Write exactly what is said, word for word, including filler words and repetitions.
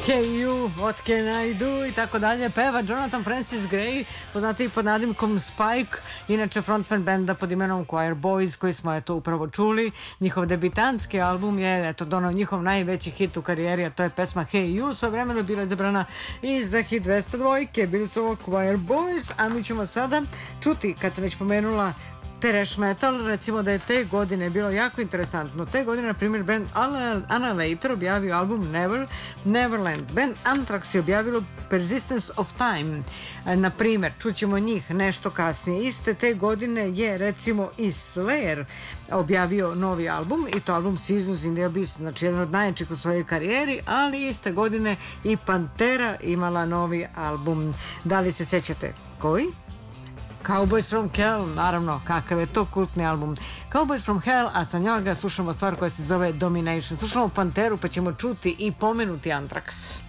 Hey You, What Can I Do i tako dalje. Peva Jonathan Francis Gray, poznati pod nadimkom Spike, inače frontman benda pod imenom Choir Boys, koji smo eto upravo čuli. Njihov debitanski album je eto donao njihov najveći hit u karijeri, a to je pesma Hey You. Svoje vremeno bila je izabrana i za hit dvesta dva. Bili su ovo Choir Boys, a mi ćemo sada čuti, kad sam već pomenula thrash metal, recimo da je te godine bilo jako interesantno. Te godine, na primjer, band Annihilator objavio album Never, Neverland. Band Anthrax je objavilo Persistence of Time. Na primjer, čućemo njih nešto kasnije. Iste te godine je, recimo, i Slayer objavio novi album, i to album Seasons in the Abyss, znači jedan od najjačih u svojoj karijeri, ali iste godine i Pantera imala novi album. Da li se sećate koji? Cowboys from Hell, naravno, kakav je to kultni album. Cowboys from Hell, a sa njega slušamo stvar koja se zove Domination. Slušamo Panteru, pa ćemo čuti i pomenuti Anthrax.